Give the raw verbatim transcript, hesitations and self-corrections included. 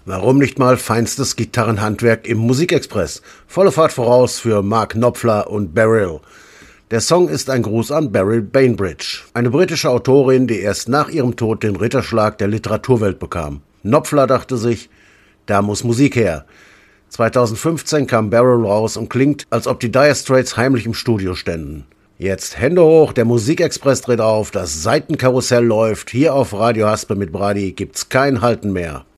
Warum nicht mal feinstes Gitarrenhandwerk im Musikexpress? Volle Fahrt voraus für Mark Knopfler und Beryl. Der Song ist ein Gruß an Beryl Bainbridge, eine britische Autorin, die erst nach ihrem Tod den Ritterschlag der Literaturwelt bekam. Knopfler dachte sich, da muss Musik her. zweitausendfünfzehn kam Beryl raus und klingt, als ob die Dire Straits heimlich im Studio ständen. Jetzt Hände hoch, der Musikexpress dreht auf, das Seitenkarussell läuft, hier auf Radio Haspe mit Brady gibt's kein Halten mehr.